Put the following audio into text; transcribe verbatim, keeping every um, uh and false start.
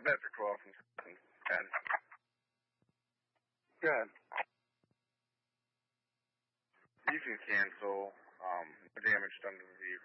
Patrick twelve from ten. Go ahead. You can cancel. Um, the damage done to the vehicle.